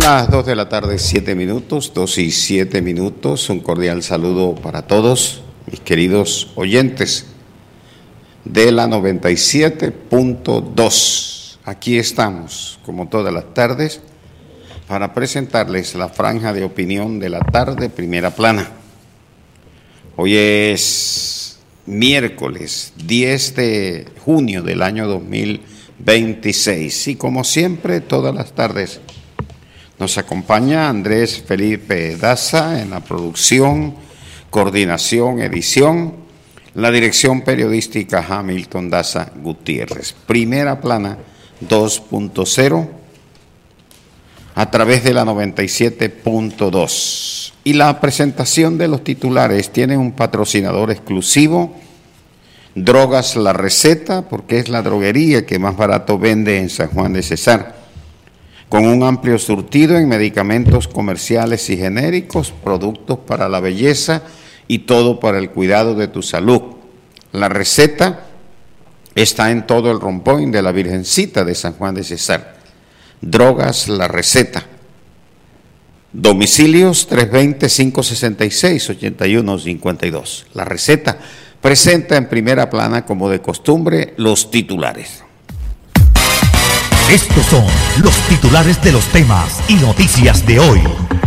las 2 de la tarde, 7 minutos, 2 y 7 minutos. Un cordial saludo para todos mis queridos oyentes de la 97.2. Aquí estamos, como todas las tardes, para presentarles la franja de opinión de la tarde, primera plana. Hoy es miércoles 10 de junio del año 2026 y como siempre, todas las tardes nos acompaña Andrés Felipe Daza en la producción, coordinación, edición, la dirección periodística Hamilton Daza Gutiérrez. Primera plana 2.0 a través de la 97.2. Y la presentación de los titulares tiene un patrocinador exclusivo, Drogas La Receta, porque es la droguería que más barato vende en San Juan de Cesar, con un amplio surtido en medicamentos comerciales y genéricos, productos para la belleza y todo para el cuidado de tu salud. La Receta está en todo el rompoint de la Virgencita de San Juan de Cesar. Drogas La Receta. Domicilios 320-566-8152. La Receta presenta en primera plana, como de costumbre, los titulares. Estos son los titulares de los temas y noticias de hoy.